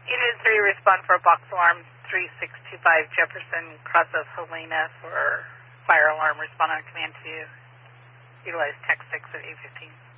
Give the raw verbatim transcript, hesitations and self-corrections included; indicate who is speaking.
Speaker 1: Unit three, respond for box alarm three six two five Jefferson, cross of Helena for fire alarm. Respond on command to utilize tech six at eight fifteen.